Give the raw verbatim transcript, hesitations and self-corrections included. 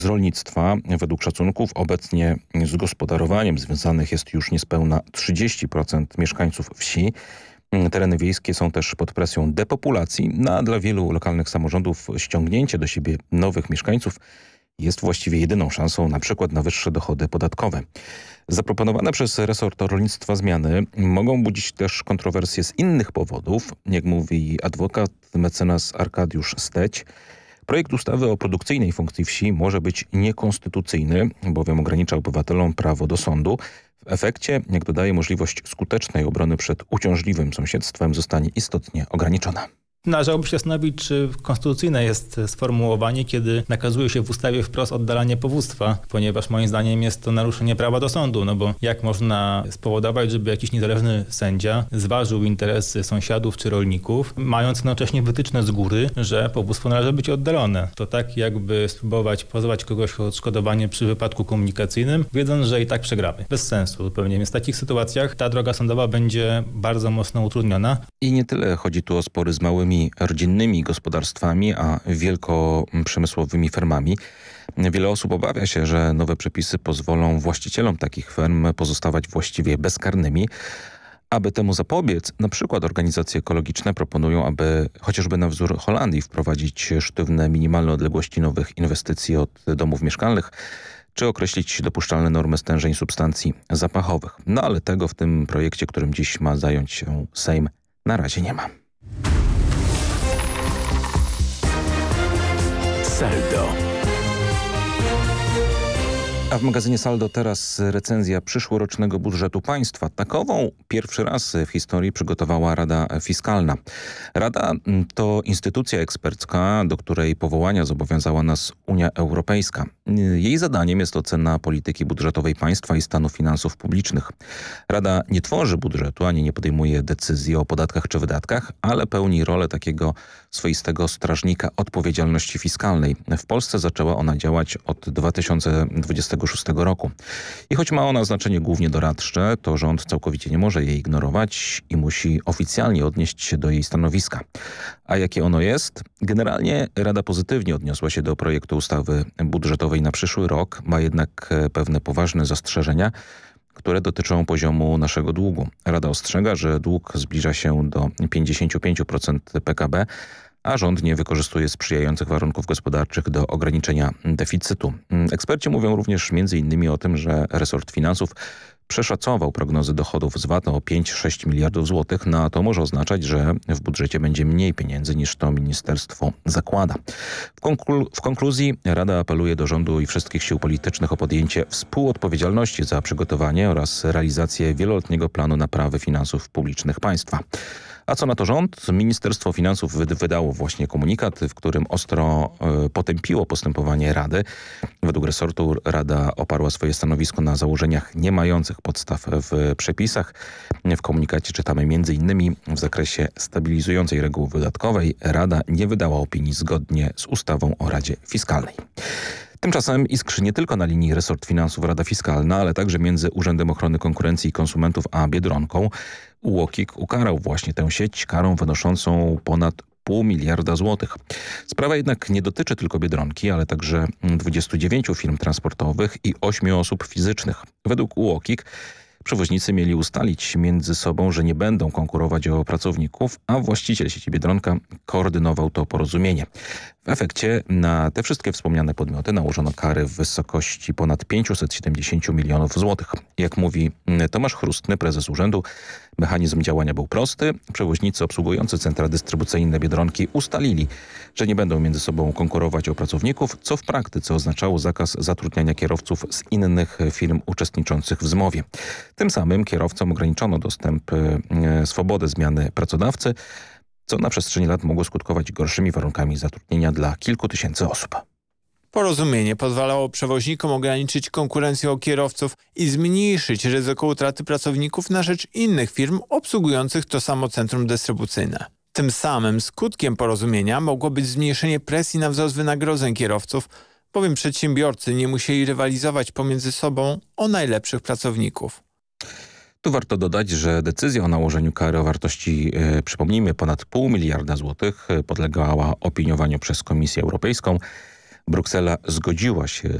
z rolnictwa. Według szacunków obecnie z gospodarowaniem związanych jest już niespełna trzydzieści procent mieszkańców wsi. Tereny wiejskie są też pod presją depopulacji, no a dla wielu lokalnych samorządów ściągnięcie do siebie nowych mieszkańców jest właściwie jedyną szansą na przykład na wyższe dochody podatkowe. Zaproponowane przez resort rolnictwa zmiany mogą budzić też kontrowersje z innych powodów. Jak mówi adwokat mecenas Arkadiusz Steć, projekt ustawy o produkcyjnej funkcji wsi może być niekonstytucyjny, bowiem ogranicza obywatelom prawo do sądu. W efekcie, jak dodaje, możliwość skutecznej obrony przed uciążliwym sąsiedztwem zostanie istotnie ograniczona. Należałoby się zastanowić, czy konstytucyjne jest sformułowanie, kiedy nakazuje się w ustawie wprost oddalanie powództwa, ponieważ moim zdaniem jest to naruszenie prawa do sądu, no bo jak można spowodować, żeby jakiś niezależny sędzia zważył interesy sąsiadów czy rolników, mając jednocześnie wytyczne z góry, że powództwo należy być oddalone. To tak jakby spróbować pozwać kogoś o odszkodowanie przy wypadku komunikacyjnym, wiedząc, że i tak przegramy. Bez sensu zupełnie. Więc w takich sytuacjach ta droga sądowa będzie bardzo mocno utrudniona. I nie tyle chodzi tu o spory z małymi rodzinnymi gospodarstwami, a wielkoprzemysłowymi fermami. Wiele osób obawia się, że nowe przepisy pozwolą właścicielom takich ferm pozostawać właściwie bezkarnymi. Aby temu zapobiec, na przykład organizacje ekologiczne proponują, aby chociażby na wzór Holandii wprowadzić sztywne minimalne odległości nowych inwestycji od domów mieszkalnych, czy określić dopuszczalne normy stężeń substancji zapachowych. No ale tego w tym projekcie, którym dziś ma zająć się Sejm, na razie nie ma. Saldo. A w magazynie Saldo teraz recenzja przyszłorocznego budżetu państwa. Takową pierwszy raz w historii przygotowała Rada Fiskalna. Rada to instytucja ekspercka, do której powołania zobowiązała nas Unia Europejska. Jej zadaniem jest ocena polityki budżetowej państwa i stanu finansów publicznych. Rada nie tworzy budżetu, ani nie podejmuje decyzji o podatkach czy wydatkach, ale pełni rolę takiego swoistego strażnika odpowiedzialności fiskalnej. W Polsce zaczęła ona działać od dwa tysiące dwudziestego szóstego roku. I choć ma ona znaczenie głównie doradcze, to rząd całkowicie nie może jej ignorować i musi oficjalnie odnieść się do jej stanowiska. A jakie ono jest? Generalnie Rada pozytywnie odniosła się do projektu ustawy budżetowej na przyszły rok, ma jednak pewne poważne zastrzeżenia, które dotyczą poziomu naszego długu. Rada ostrzega, że dług zbliża się do pięćdziesiąt pięć procent P K B, a rząd nie wykorzystuje sprzyjających warunków gospodarczych do ograniczenia deficytu. Eksperci mówią również między innymi o tym, że resort finansów przeszacował prognozy dochodów z V A T o pięć do sześciu miliardów złotych, no a to może oznaczać, że w budżecie będzie mniej pieniędzy niż to ministerstwo zakłada. W, konklu- w konkluzji Rada apeluje do rządu i wszystkich sił politycznych o podjęcie współodpowiedzialności za przygotowanie oraz realizację wieloletniego planu naprawy finansów publicznych państwa. A co na to rząd? Ministerstwo Finansów wydało właśnie komunikat, w którym ostro y, potępiło postępowanie Rady. Według resortu Rada oparła swoje stanowisko na założeniach nie mających podstaw w przepisach. W komunikacie czytamy między innymi w zakresie stabilizującej reguły wydatkowej Rada nie wydała opinii zgodnie z ustawą o Radzie Fiskalnej. Tymczasem iskrzy nie tylko na linii resort finansów Rada Fiskalna, ale także między Urzędem Ochrony Konkurencji i Konsumentów a Biedronką. U O K I K ukarał właśnie tę sieć karą wynoszącą ponad pół miliarda złotych. Sprawa jednak nie dotyczy tylko Biedronki, ale także dwudziestu dziewięciu firm transportowych i ośmiu osób fizycznych. Według U O K I K przewoźnicy mieli ustalić między sobą, że nie będą konkurować o pracowników, a właściciel sieci Biedronka koordynował to porozumienie. W efekcie na te wszystkie wspomniane podmioty nałożono kary w wysokości ponad pięćset siedemdziesiąt milionów złotych. Jak mówi Tomasz Chrustny, prezes urzędu, mechanizm działania był prosty. Przewoźnicy obsługujący centra dystrybucyjne Biedronki ustalili, że nie będą między sobą konkurować o pracowników, co w praktyce oznaczało zakaz zatrudniania kierowców z innych firm uczestniczących w zmowie. Tym samym kierowcom ograniczono dostęp, e, swobodę zmiany pracodawcy, co na przestrzeni lat mogło skutkować gorszymi warunkami zatrudnienia dla kilku tysięcy osób. Porozumienie pozwalało przewoźnikom ograniczyć konkurencję o kierowców i zmniejszyć ryzyko utraty pracowników na rzecz innych firm obsługujących to samo centrum dystrybucyjne. Tym samym skutkiem porozumienia mogło być zmniejszenie presji na wzrost wynagrodzeń kierowców, bowiem przedsiębiorcy nie musieli rywalizować pomiędzy sobą o najlepszych pracowników. Tu warto dodać, że decyzja o nałożeniu kary o wartości, e, przypomnijmy, ponad pół miliarda złotych podlegała opiniowaniu przez Komisję Europejską. Bruksela zgodziła się